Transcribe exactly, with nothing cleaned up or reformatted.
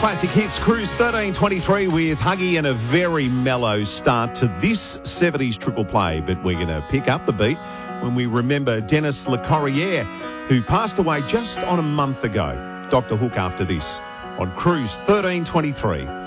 Classic Hits, Cruise thirteen twenty-three with Huggy and a very mellow start to this seventies triple play. But we're going to pick up the beat when we remember Dennis Le Corriere, who passed away just on a month ago. Doctor Hook after this on Cruise thirteen twenty-three.